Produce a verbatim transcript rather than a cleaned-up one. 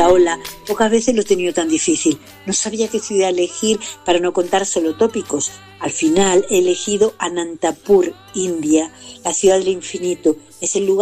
Hola, hola. Pocas veces lo he tenido tan difícil. No sabía qué ciudad elegir para no contar solo tópicos. Al final he elegido Anantapur, India, la ciudad del infinito. Es el lugar